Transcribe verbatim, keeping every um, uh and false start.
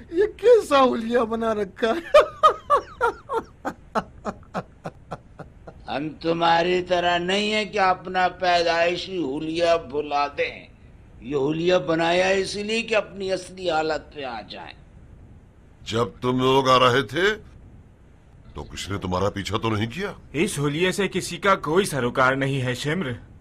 ये कैसा हुलिया बना रखा है। हम तुम्हारी तरह नहीं है कि अपना पैदाइशी हुलिया भुला दें। ये हुलिया बनाया इसलिए कि अपनी असली हालत पे आ जाएं। जब तुम लोग आ रहे थे तो किसी ने तुम्हारा पीछा तो नहीं किया? इस हुलिये से किसी का कोई सरोकार नहीं है शिम्र।